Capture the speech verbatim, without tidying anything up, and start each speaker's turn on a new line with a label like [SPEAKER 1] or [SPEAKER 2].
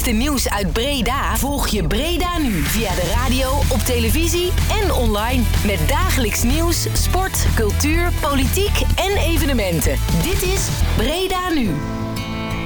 [SPEAKER 1] laatste nieuws uit Breda volg je Breda Nu via de radio, op televisie en online. Met dagelijks nieuws, sport, cultuur, politiek en evenementen. Dit is Breda Nu.